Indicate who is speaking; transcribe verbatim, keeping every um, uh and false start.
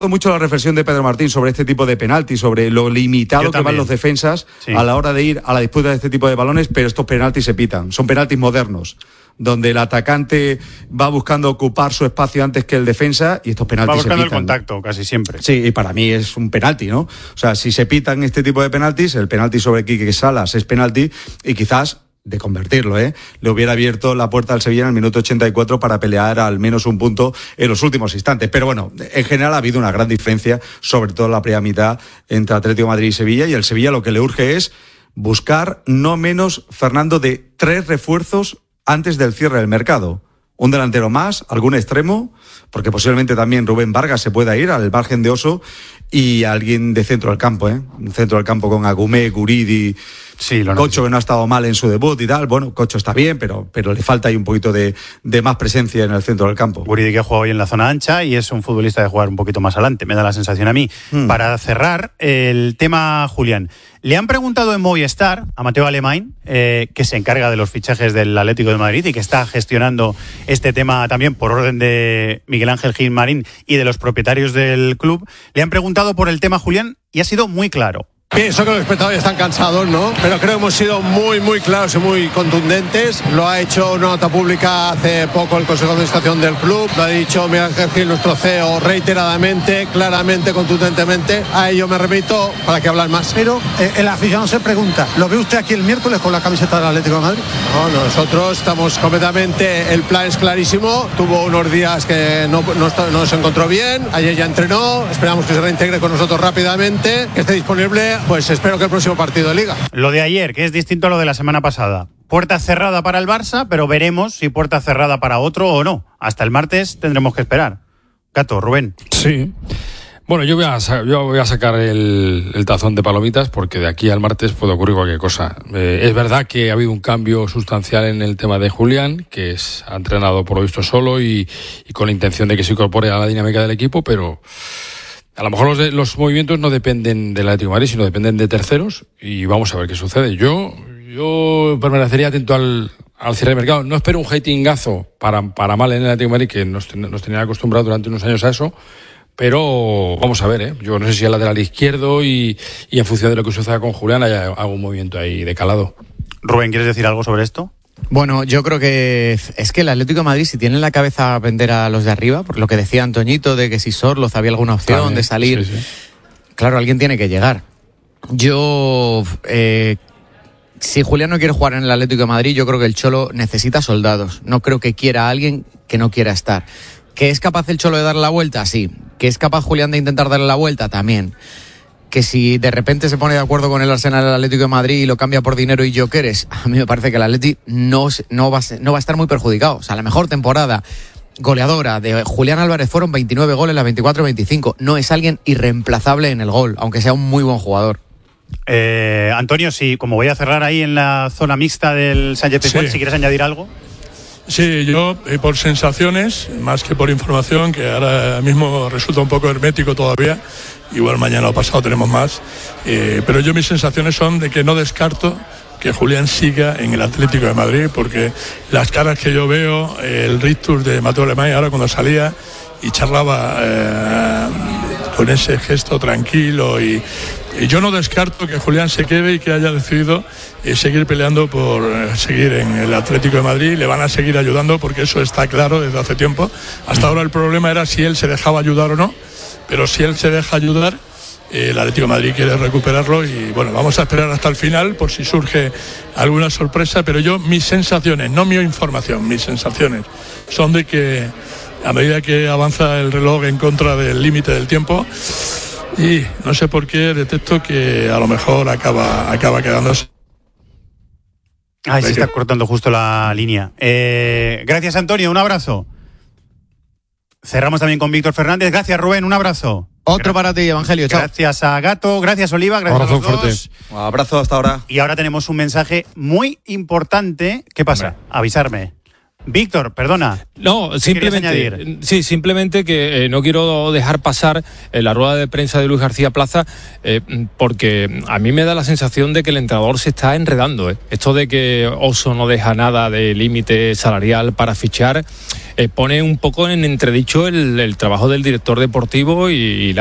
Speaker 1: mucho la reflexión de Pedro Martín sobre este tipo de penaltis, sobre lo limitado que van los defensas sí. a la hora de ir a la disputa de este tipo de balones, pero estos penaltis se pitan, son penaltis modernos, donde el atacante va buscando ocupar su espacio antes que el defensa y estos penaltis se pitan.
Speaker 2: Va buscando el contacto, casi siempre.
Speaker 1: Sí, y para mí es un penalti, ¿no? O sea, si se pitan este tipo de penaltis, el penalti sobre Quique Salas es penalti y quizás de convertirlo, ¿eh? le hubiera abierto la puerta al Sevilla en el minuto ochenta y cuatro para pelear al menos un punto en los últimos instantes. Pero bueno, en general ha habido una gran diferencia, sobre todo en la primera mitad, entre Atlético de Madrid y Sevilla, y el Sevilla lo que le urge es buscar no menos, Fernando, de tres refuerzos antes del cierre del mercado. Un delantero más, algún extremo, porque posiblemente también Rubén Vargas se pueda ir al margen de Oso, y alguien de centro del campo, ¿eh? Un centro del campo con Agumé, Guridi, sí, lo Cocho, que no ha estado mal en su debut y tal. Bueno, Cocho está bien, pero, pero le falta ahí un poquito de, de más presencia en el centro del campo.
Speaker 2: Guridi, que juega hoy en la zona ancha y es un futbolista de jugar un poquito más adelante, me da la sensación a mí. Hmm. Para cerrar el tema, Julián, le han preguntado en Movistar a Mateo Alemany, eh, que se encarga de los fichajes del Atlético de Madrid y que está gestionando este tema también por orden de Miguel Ángel Gil Marín y de los propietarios del club. Le han preguntado por el tema, Julián, y ha sido muy claro.
Speaker 3: Pienso que los espectadores están cansados, ¿no? Pero creo que hemos sido muy, muy claros y muy contundentes. Lo ha hecho una nota pública hace poco el Consejo de Administración del club. Lo ha dicho Miguel Ángel Gil, nuestro C E O, reiteradamente, claramente, contundentemente. A ello me remito para que hablar más.
Speaker 4: Pero eh, el aficionado se pregunta, ¿lo ve usted aquí el miércoles con la camiseta del Atlético de Madrid?
Speaker 3: No, nosotros estamos completamente, el plan es clarísimo. Tuvo unos días que no, no, no se encontró bien. Ayer ya entrenó. Esperamos que se reintegre con nosotros rápidamente, que esté disponible. Pues espero que el próximo partido de Liga.
Speaker 2: Lo de ayer, que es distinto a lo de la semana pasada. Puerta cerrada para el Barça, pero veremos si puerta cerrada para otro o no. Hasta el martes tendremos que esperar. Gato, Rubén.
Speaker 5: Sí. Bueno, yo voy a, yo voy a sacar el, el tazón de palomitas porque de aquí al martes puede ocurrir cualquier cosa. Eh, es verdad que ha habido un cambio sustancial en el tema de Julián, que es, ha entrenado por lo visto solo y, y con la intención de que se incorpore a la dinámica del equipo, pero a lo mejor los, de, los movimientos no dependen del Atlético de Madrid, sino dependen de terceros y vamos a ver qué sucede. Yo, yo permanecería atento al, al cierre de mercado. No espero un hatingazo para, para mal en el Atlético de Madrid, que nos, nos tenían acostumbrados durante unos años a eso, pero vamos a ver, ¿eh? Yo no sé si al lateral izquierdo y, y en función de lo que suceda con Julián haya algún movimiento ahí de calado.
Speaker 2: Rubén, ¿quieres decir algo sobre esto?
Speaker 6: Bueno, yo creo que es que el Atlético de Madrid, si tiene en la cabeza vender a los de arriba, por lo que decía Antoñito, de que si Sorloz había alguna opción También, de salir, sí, sí. Claro, alguien tiene que llegar. Yo, eh, si Julián no quiere jugar en el Atlético de Madrid, yo creo que el Cholo necesita soldados. No creo que quiera a alguien que no quiera estar. ¿Que es capaz el Cholo de darle la vuelta? Sí. ¿Que es capaz Julián de intentar darle la vuelta? También. Que si de repente se pone de acuerdo con el Arsenal del Atlético de Madrid y lo cambia por dinero y Jokeres, a mí me parece que el Atleti no, no, va a ser, no va a estar muy perjudicado. O sea, la mejor temporada goleadora de Julián Álvarez fueron veintinueve goles, las veinticuatro veinticinco. No es alguien irreemplazable en el gol, aunque sea un muy buen jugador.
Speaker 2: Eh, Antonio, sí, como voy a cerrar ahí en la zona mixta del Sánchez-Pizjuán, sí. Si quieres añadir algo.
Speaker 7: Sí, yo eh, por sensaciones, más que por información, que ahora mismo resulta un poco hermético todavía, igual mañana o pasado tenemos más, eh, pero yo mis sensaciones son de que no descarto que Julián siga en el Atlético de Madrid, porque las caras que yo veo, eh, el rictus de Mateo Alemany ahora cuando salía y charlaba eh, con ese gesto tranquilo y, y yo no descarto que Julián se quede y que haya decidido eh, seguir peleando por eh, seguir en el Atlético de Madrid. Le van a seguir ayudando porque eso está claro desde hace tiempo. Hasta ahora el problema era si él se dejaba ayudar o no, pero si él se deja ayudar, eh, el Atlético de Madrid quiere recuperarlo y bueno, vamos a esperar hasta el final por si surge alguna sorpresa, pero yo mis sensaciones, no mi información, mis sensaciones son de que a medida que avanza el reloj en contra del límite del tiempo, y no sé por qué detecto que a lo mejor acaba, acaba quedándose.
Speaker 2: Ay, se está cortando justo la línea. Eh, gracias, Antonio, un abrazo. Cerramos también con Víctor Fernández. Gracias, Rubén, un abrazo.
Speaker 6: Otro para ti, Evangelio. Chao.
Speaker 2: Gracias a Gato, gracias Oliva, gracias
Speaker 1: abrazo
Speaker 2: a los dos.
Speaker 1: Un abrazo hasta ahora.
Speaker 2: Y ahora tenemos un mensaje muy importante. ¿Qué pasa? Hombre. Avisarme. Víctor, perdona.
Speaker 8: No, simplemente, sí, simplemente que eh, no quiero dejar pasar eh, la rueda de prensa de Luis García Plaza eh, porque a mí me da la sensación de que el entrenador se está enredando. Eh. Esto de que Oso no deja nada de límite salarial para fichar, eh, pone un poco en entredicho el, el trabajo del director deportivo y, y la